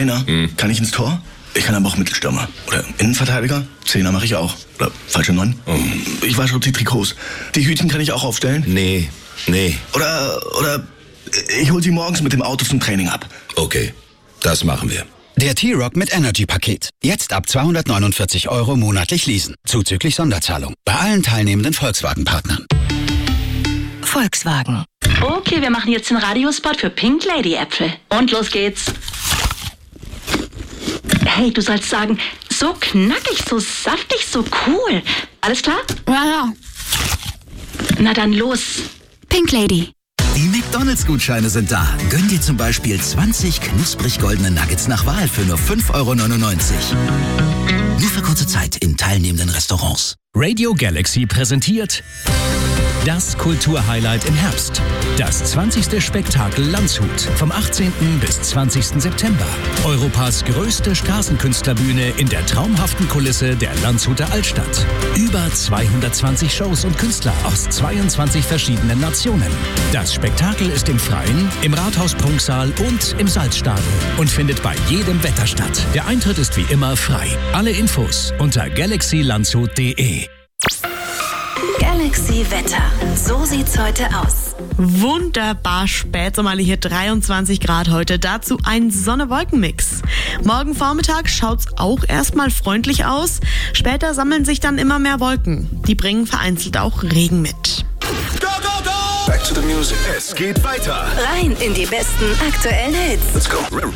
Trainer. Kann ich ins Tor? Ich kann aber auch Mittelstürmer. Oder Innenverteidiger? Zehner mache ich auch. Oder falsche 9. Ich wasche die Trikots. Die Hütchen kann ich auch aufstellen? Nee. Oder ich hol sie morgens mit dem Auto zum Training ab. Okay, das machen wir. Der T-Rock mit Energy-Paket. Jetzt ab 249 € monatlich leasen. Zuzüglich Sonderzahlung. Bei allen teilnehmenden Volkswagen-Partnern. Volkswagen. Okay, wir machen jetzt den Radiospot für Pink Lady Äpfel. Und los geht's. Hey, du sollst sagen, so knackig, so saftig, so cool. Alles klar? Ja. Na dann los. Pink Lady. Die McDonalds-Gutscheine sind da. Gönn dir zum Beispiel 20 knusprig goldene Nuggets nach Wahl für nur 5,99 €. Nur für kurze Zeit in teilnehmenden Restaurants. Radio Galaxy präsentiert das Kulturhighlight im Herbst. Das 20. Spektakel Landshut vom 18. bis 20. September. Europas größte Straßenkünstlerbühne in der traumhaften Kulisse der Landshuter Altstadt. Über 220 Shows und Künstler aus 22 verschiedenen Nationen. Das Spektakel ist im Freien, im Rathaus-Prunksaal und im Salzstadel und findet bei jedem Wetter statt. Der Eintritt ist wie immer frei. Alle Infos unter galaxylandshut.de. Galaxy Wetter. So sieht's heute aus. Wunderbar spätsommerlich hier, 23 Grad heute. Dazu ein Sonne-Wolken-Mix. Morgen Vormittag schaut's auch erstmal freundlich aus. Später sammeln sich dann immer mehr Wolken. Die bringen vereinzelt auch Regen mit. Go, go, go! Back to the music. Es geht weiter. Rein in die besten aktuellen Hits. Let's go.